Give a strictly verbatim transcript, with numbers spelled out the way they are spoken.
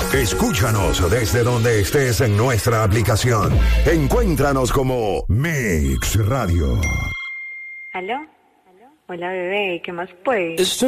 Escúchanos desde donde estés en nuestra aplicación. Encuéntranos como Mix Radio. ¿Aló? Hola, bebé, ¿qué más pues?